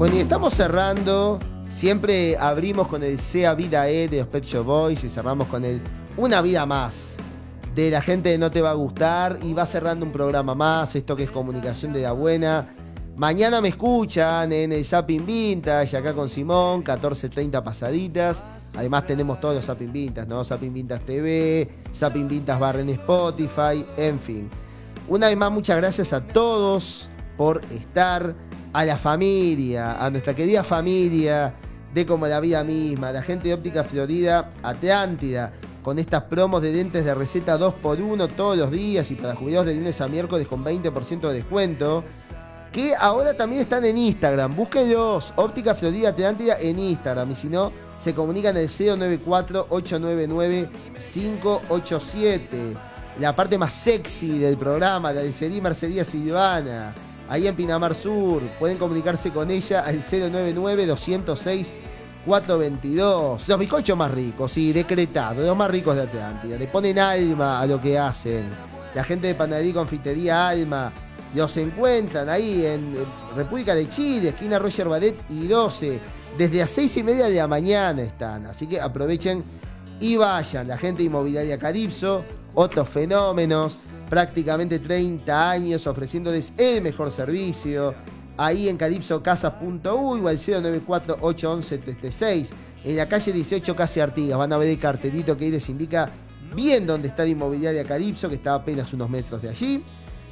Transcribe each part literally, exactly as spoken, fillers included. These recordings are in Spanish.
Bueno, y estamos cerrando. Siempre abrimos con el Sea Vida E de los Pet Shop Boys y cerramos con el Una Vida Más de la gente de No Te Va a Gustar. Y va cerrando un programa más, esto que es comunicación de la buena. Mañana me escuchan en el Zapping Vintage, acá con Simón, catorce treinta pasaditas. Además tenemos todos los Zapping Vintage, ¿no? Zapping Vintage T V, Zapping Vintage Bar en Spotify, en fin. Una vez más, muchas gracias a todos por estar, a la familia, a nuestra querida familia de Como la Vida Misma, a la gente de Óptica Florida Atlántida, con estas promos de dentes de receta dos por uno todos los días y para jubilados de lunes a miércoles con veinte por ciento de descuento. Que ahora también están en Instagram. Búsquenlos, Óptica Florida Atlántida en Instagram. Y si no, se comunican al cero nueve cuatro, ocho nueve nueve, cinco ocho siete. La parte más sexy del programa, la de Cerí Mercería Silvana, ahí en Pinamar Sur. Pueden comunicarse con ella al cero nueve nueve, dos cero seis, cuatro dos dos. Los bizcochos más ricos, sí, decretado. Los más ricos de Atlántida. Le ponen alma a lo que hacen. La gente de Panadería y Confitería Alma. Los encuentran ahí en República de Chile, esquina Roger Badet y doce. Desde las seis y media de la mañana están. Así que aprovechen y vayan. La gente de Inmobiliaria Calypso, otros fenómenos. Prácticamente treinta años ofreciéndoles el mejor servicio. Ahí en calypso casas punto u y o al cero nueve cuatro, ocho once, tres tres seis. En la calle dieciocho, casi Artigas. Van a ver el cartelito que ahí les indica bien dónde está la Inmobiliaria Calypso, que está apenas unos metros de allí.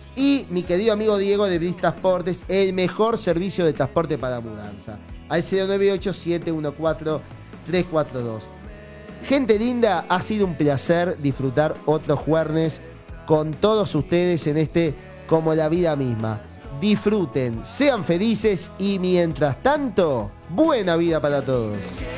Y mi querido amigo Diego de Bris Transportes, el mejor servicio de transporte para mudanza. Al cero nueve ocho, siete uno cuatro, tres cuatro dos. Gente linda, ha sido un placer disfrutar otros jueves con todos ustedes en este Como la Vida Misma. Disfruten, sean felices y mientras tanto, buena vida para todos.